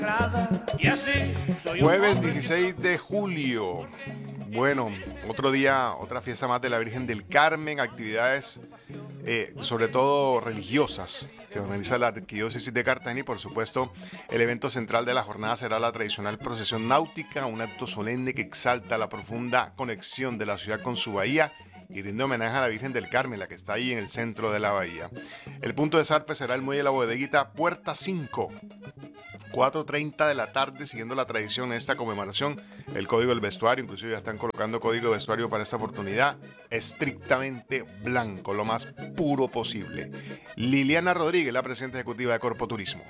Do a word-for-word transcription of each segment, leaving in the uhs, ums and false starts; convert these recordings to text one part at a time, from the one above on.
Jueves dieciséis de julio. Bueno, otro día, otra fiesta más de la Virgen del Carmen, actividades eh, sobre todo religiosas que organiza la Arquidiócesis de Cartagena y por supuesto el evento central de la jornada será la tradicional procesión náutica, un acto solemne que exalta la profunda conexión de la ciudad con su bahía y rinde homenaje a la Virgen del Carmen, la que está ahí en el centro de la bahía. El punto de zarpe será el muelle de la bodeguita Puerta cinco. cuatro treinta de la tarde, siguiendo la tradición en esta conmemoración, el código del vestuario, inclusive ya están colocando código de vestuario para esta oportunidad, estrictamente blanco, lo más puro posible. Liliana Rodríguez, la presidenta ejecutiva de Corpo Turismo.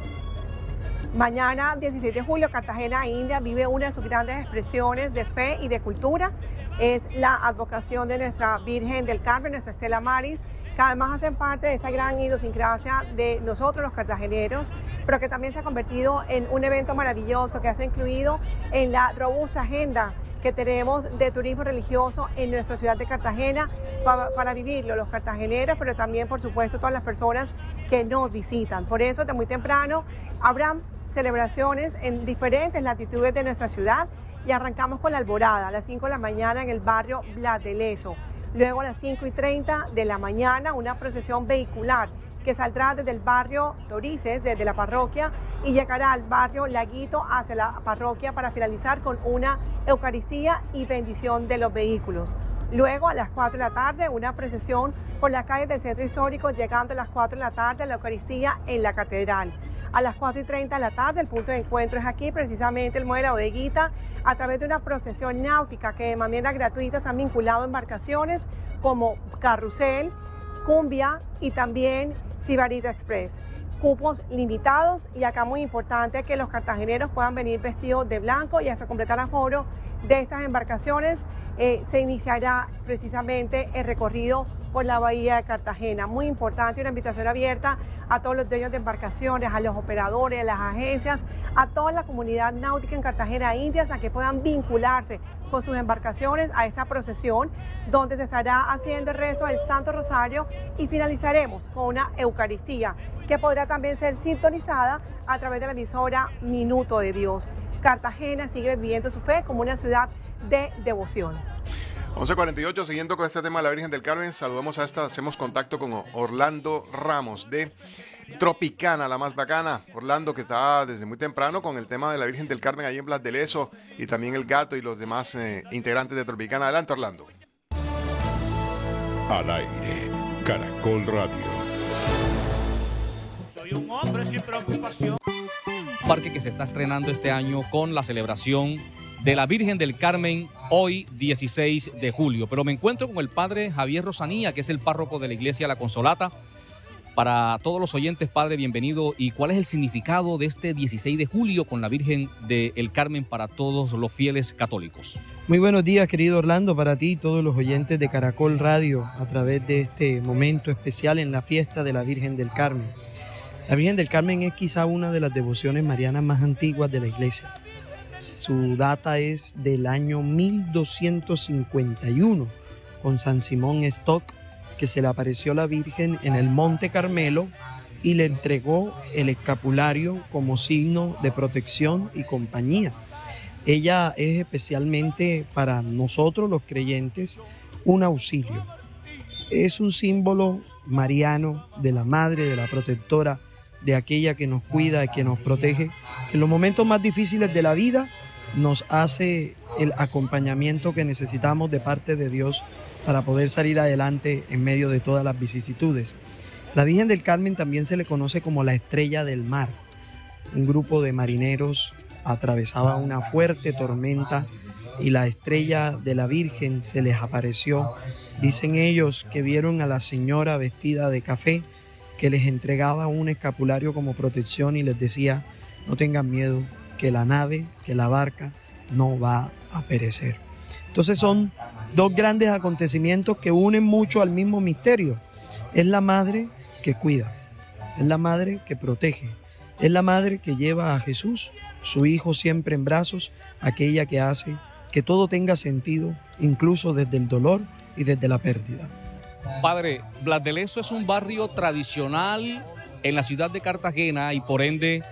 Mañana, dieciséis de julio, Cartagena, India, vive una de sus grandes expresiones de fe y de cultura. Es la advocación de nuestra Virgen del Carmen, nuestra Estela Maris, que además hacen parte de esa gran idiosincrasia de nosotros los cartageneros, pero que también se ha convertido en un evento maravilloso que se ha incluido en la robusta agenda que tenemos de turismo religioso en nuestra ciudad de Cartagena para, para vivirlo los cartageneros, pero también por supuesto todas las personas que nos visitan. Por eso de muy temprano habrá celebraciones en diferentes latitudes de nuestra ciudad y arrancamos con la alborada a las cinco de la mañana en el barrio Blas de Lezo. Luego a las cinco y treinta de la mañana una procesión vehicular que saldrá desde el barrio Torices, desde la parroquia, y llegará al barrio Laguito hacia la parroquia para finalizar con una Eucaristía y bendición de los vehículos. Luego a las cuatro de la tarde una procesión por las calles del centro histórico, llegando a las cuatro de la tarde a la Eucaristía en la catedral. A las cuatro y treinta de la tarde el punto de encuentro es aquí, precisamente el muelle de la bodeguita, a través de una procesión náutica que de manera gratuita se han vinculado embarcaciones como Carrusel, Cumbia y también Sibarita Express. Cupos limitados y acá muy importante que los cartageneros puedan venir vestidos de blanco y hasta completar aforo de estas embarcaciones. Eh, se iniciará precisamente el recorrido por la bahía de Cartagena. Muy importante, una invitación abierta a todos los dueños de embarcaciones, a los operadores, a las agencias, a toda la comunidad náutica en Cartagena, Indias, a que puedan vincularse con sus embarcaciones a esta procesión, donde se estará haciendo el rezo del Santo Rosario y finalizaremos con una Eucaristía, que podrá también ser sintonizada a través de la emisora Minuto de Dios. Cartagena sigue viviendo su fe como una ciudad de devoción. once cuarenta y ocho, siguiendo con este tema de la Virgen del Carmen, saludamos a esta, hacemos contacto con Orlando Ramos de Tropicana, la más bacana. Orlando, que está desde muy temprano con el tema de la Virgen del Carmen ahí en Blas de Lezo y también el gato y los demás eh, integrantes de Tropicana. Adelante, Orlando. Al aire, Caracol Radio. Soy un hombre sin preocupación. Parque que se está estrenando este año con la celebración de la Virgen del Carmen hoy dieciséis de julio. Pero me encuentro con el padre Javier Rosanía, que es el párroco de la iglesia La Consolata. Para todos los oyentes, padre, bienvenido. ¿Y cuál es el significado de este dieciséis de julio con la Virgen del Carmen para todos los fieles católicos? Muy buenos días, querido Orlando, para ti y todos los oyentes de Caracol Radio a través de este momento especial en la fiesta de la Virgen del Carmen. La Virgen del Carmen es quizá una de las devociones marianas más antiguas de la iglesia. Su data es del año mil doscientos cincuenta y uno, con San Simón Stock, que se le apareció la Virgen en el Monte Carmelo y le entregó el escapulario como signo de protección y compañía. Ella es especialmente para nosotros los creyentes un auxilio. Es un símbolo mariano de la madre, de la protectora, de aquella que nos cuida y que nos protege, que en los momentos más difíciles de la vida nos hace el acompañamiento que necesitamos de parte de Dios para poder salir adelante en medio de todas las vicisitudes. La Virgen del Carmen también se le conoce como la estrella del mar. Un grupo de marineros atravesaba una fuerte tormenta y la estrella de la Virgen se les apareció. Dicen ellos que vieron a la señora vestida de café, que les entregaba un escapulario como protección y les decía: no tengan miedo, que la nave, que la barca no va a perecer. Entonces son dos grandes acontecimientos que unen mucho al mismo misterio. Es la madre que cuida, es la madre que protege, es la madre que lleva a Jesús, su hijo siempre en brazos, aquella que hace que todo tenga sentido, incluso desde el dolor y desde la pérdida. Padre, Blas de Lezo es un barrio tradicional en la ciudad de Cartagena y por ende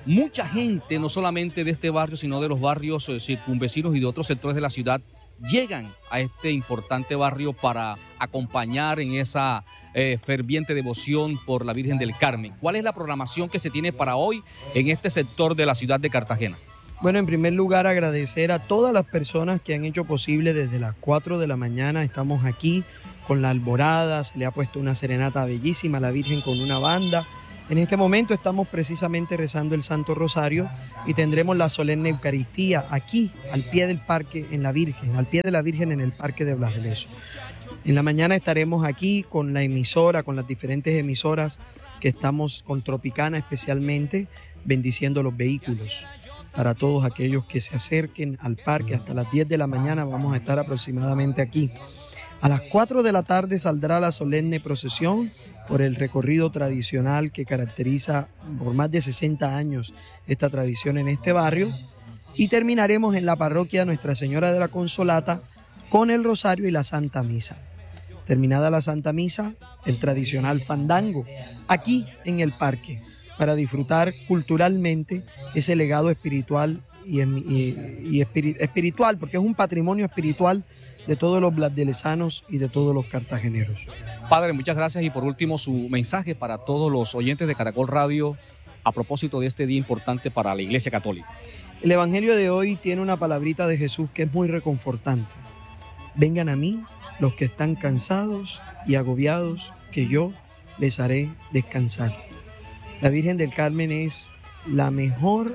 mucha gente, no solamente de este barrio, sino de los barrios eh, circunvecinos y de otros sectores de la ciudad, llegan a este importante barrio para acompañar en esa eh, ferviente devoción por la Virgen del Carmen. ¿Cuál es la programación que se tiene para hoy en este sector de la ciudad de Cartagena? Bueno, en primer lugar, agradecer a todas las personas que han hecho posible desde las cuatro de la mañana. Estamos aquí con la alborada, se le ha puesto una serenata bellísima a la Virgen con una banda. En este momento estamos precisamente rezando el Santo Rosario y tendremos la solemne Eucaristía aquí, al pie del parque en la Virgen, al pie de la Virgen en el Parque de Blas de Lezo. En la mañana estaremos aquí con la emisora, con las diferentes emisoras que estamos con Tropicana especialmente, bendiciendo los vehículos. Para todos aquellos que se acerquen al parque hasta las diez de la mañana vamos a estar aproximadamente aquí. A las cuatro de la tarde saldrá la solemne procesión por el recorrido tradicional que caracteriza por más de sesenta años esta tradición en este barrio, y terminaremos en la parroquia Nuestra Señora de la Consolata con el rosario y la Santa Misa. Terminada la Santa Misa, el tradicional fandango aquí en el parque, para disfrutar culturalmente ese legado espiritual y, y, y espiri, espiritual, porque es un patrimonio espiritual de todos los blasdelezanos y de todos los cartageneros. Padre, muchas gracias, y por último su mensaje para todos los oyentes de Caracol Radio a propósito de este día importante para la Iglesia Católica. El Evangelio de hoy tiene una palabrita de Jesús que es muy reconfortante. Vengan a mí los que están cansados y agobiados, que yo les haré descansar. La Virgen del Carmen es la mejor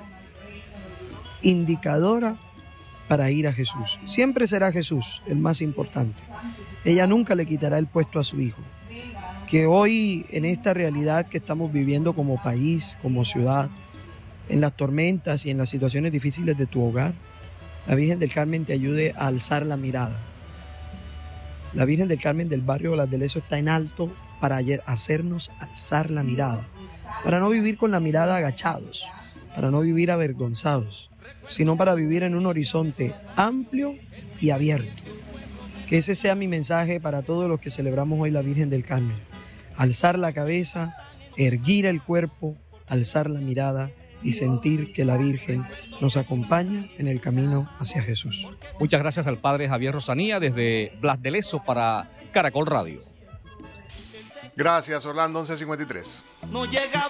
indicadora para ir a Jesús. Siempre será Jesús el más importante. Ella nunca le quitará el puesto a su hijo. Que hoy, en esta realidad que estamos viviendo como país, como ciudad, en las tormentas y en las situaciones difíciles de tu hogar, la Virgen del Carmen te ayude a alzar la mirada. La Virgen del Carmen del barrio Blas de Lezo está en alto para hacernos alzar la mirada, para no vivir con la mirada agachados, para no vivir avergonzados, sino para vivir en un horizonte amplio y abierto. Que ese sea mi mensaje para todos los que celebramos hoy la Virgen del Carmen. Alzar la cabeza, erguir el cuerpo, alzar la mirada y sentir que la Virgen nos acompaña en el camino hacia Jesús. Muchas gracias al Padre Javier Rosanía desde Blas de Lezo para Caracol Radio. Gracias, Orlando, once cincuenta y tres. No llega